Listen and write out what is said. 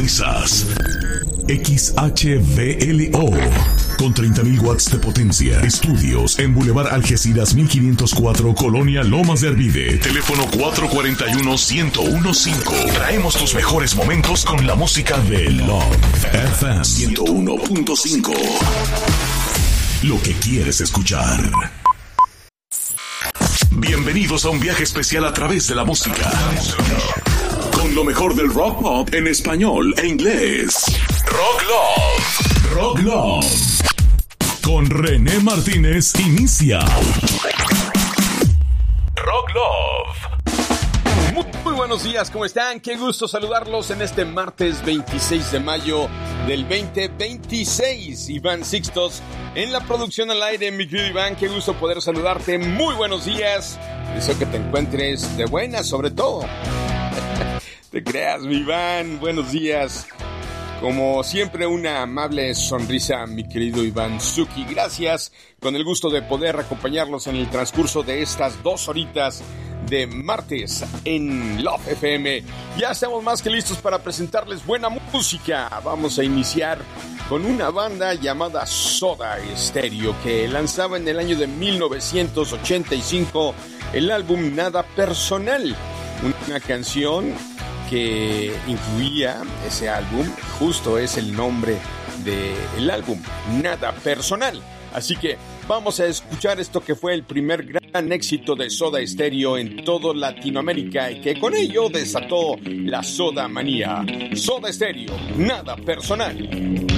sintonizas XHVLO con 30.000 watts de potencia. Estudios en Boulevard Algeciras 1504, Colonia Lomas de Arvide. Teléfono 441-1015. Traemos tus mejores momentos con la música de Love FM 101.5. Lo que quieres escuchar. Bienvenidos a un viaje especial a través de la música. Con lo mejor del rock pop en español e inglés. Rock Love. Rock Love. Con René Martínez inicia Rock Love. Muy buenos días, ¿cómo están? Qué gusto saludarlos en este martes 26 de mayo del 2026. Iván Sixtos en la producción al aire. Mi querido Iván, qué gusto poder saludarte. Muy buenos días. Deseo que te encuentres de buenas, sobre todo. Te creas, mi Iván. Buenos días. Como siempre, una amable sonrisa, mi querido Iván Zucchi. Gracias, con el gusto de poder acompañarlos en el transcurso de estas 2 horitas de martes en Love FM. Ya estamos más que listos para presentarles buena música. Vamos a iniciar con una banda llamada Soda Stereo, que lanzaba en el año de 1985 el álbum Nada Personal. Una canción que incluía ese álbum, justo es el nombre del álbum, Nada Personal. Así que vamos a escuchar esto que fue el primer gran éxito de Soda Stereo en toda Latinoamérica y que con ello desató la Soda Manía. Soda Stereo, Nada Personal.